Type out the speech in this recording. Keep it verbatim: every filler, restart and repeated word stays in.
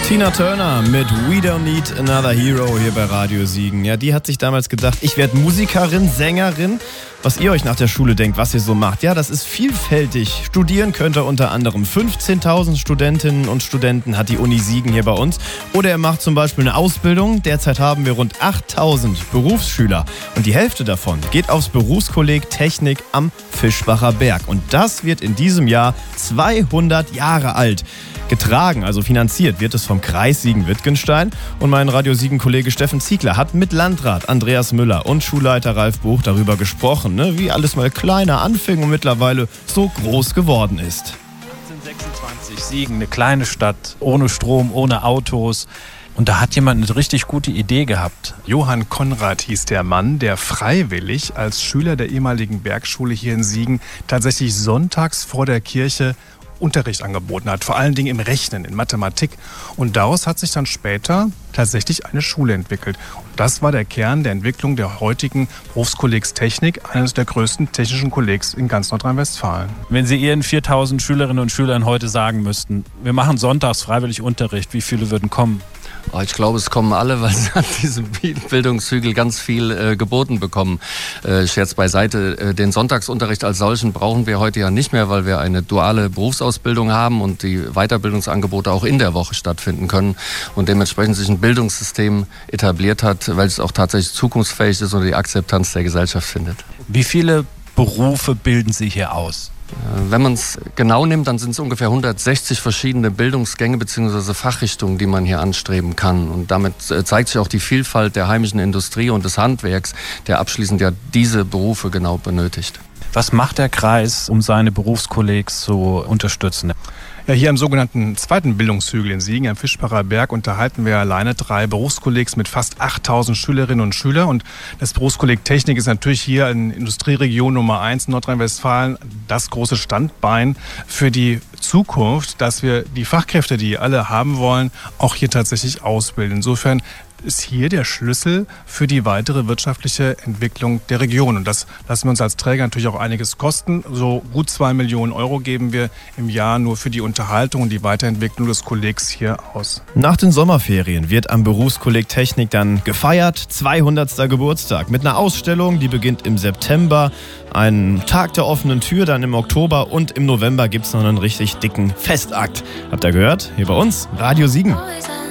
Tina Turner mit We Don't Need Another Hero hier bei Radio Siegen. Ja, die hat sich damals gedacht, ich werde Musikerin, Sängerin. Was ihr euch nach der Schule denkt, was ihr so macht, ja, das ist vielfältig. Studieren könnt ihr unter anderem. fünfzehntausend Studentinnen und Studenten hat die Uni Siegen hier bei uns. Oder ihr macht zum Beispiel eine Ausbildung. Derzeit haben wir rund achttausend Berufsschüler. Und die Hälfte davon geht aufs Berufskolleg Technik am Fischbacher Berg. Und das wird in diesem Jahr zweihundert Jahre alt. Getragen, also finanziert, wird es vom Kreis Siegen-Wittgenstein. Und mein Radio Siegen-Kollege Steffen Ziegler hat mit Landrat Andreas Müller und Schulleiter Ralf Buch darüber gesprochen, ne, wie alles mal kleiner anfing und mittlerweile so groß geworden ist. achtzehnhundertsechsundzwanzig, Siegen, eine kleine Stadt, ohne Strom, ohne Autos. Und da hat jemand eine richtig gute Idee gehabt. Johann Konrad hieß der Mann, der freiwillig als Schüler der ehemaligen Bergschule hier in Siegen tatsächlich sonntags vor der Kirche Unterricht angeboten hat, vor allen Dingen im Rechnen, in Mathematik. Und daraus hat sich dann später tatsächlich eine Schule entwickelt. Und das war der Kern der Entwicklung der heutigen Berufskollegs Technik, eines der größten technischen Kollegs in ganz Nordrhein-Westfalen. Wenn Sie Ihren viertausend Schülerinnen und Schülern heute sagen müssten, wir machen sonntags freiwillig Unterricht, wie viele würden kommen? Ich glaube, es kommen alle, weil sie an diesem Bildungshügel ganz viel äh, geboten bekommen. Äh, Scherz beiseite, äh, den Sonntagsunterricht als solchen brauchen wir heute ja nicht mehr, weil wir eine duale Berufsausbildung haben und die Weiterbildungsangebote auch in der Woche stattfinden können und dementsprechend sich ein Bildungssystem etabliert hat, weil es auch tatsächlich zukunftsfähig ist und die Akzeptanz der Gesellschaft findet. Wie viele Berufe bilden Sie hier aus? Wenn man es genau nimmt, dann sind es ungefähr hundertsechzig verschiedene Bildungsgänge bzw. Fachrichtungen, die man hier anstreben kann. Und damit zeigt sich auch die Vielfalt der heimischen Industrie und des Handwerks, der abschließend ja diese Berufe genau benötigt. Was macht der Kreis, um seine Berufskollegs zu unterstützen? Ja, hier am sogenannten zweiten Bildungshügel in Siegen, am Fischbacher Berg, unterhalten wir alleine drei Berufskollegs mit fast achttausend Schülerinnen und Schülern. Und das Berufskolleg Technik ist natürlich hier in Industrieregion Nummer eins in Nordrhein-Westfalen das große Standbein für die Zukunft, dass wir die Fachkräfte, die alle haben wollen, auch hier tatsächlich ausbilden. Insofern ist hier der Schlüssel für die weitere wirtschaftliche Entwicklung der Region. Und das lassen wir uns als Träger natürlich auch einiges kosten. So gut zwei Millionen Euro geben wir im Jahr nur für die Unterhaltung und die Weiterentwicklung des Kollegs hier aus. Nach den Sommerferien wird am Berufskolleg Technik dann gefeiert. zweihundertster Geburtstag mit einer Ausstellung, die beginnt im September. Einen Tag der offenen Tür dann im Oktober und im November gibt es noch einen richtig dicken Festakt. Habt ihr gehört? Hier bei uns, Radio Siegen.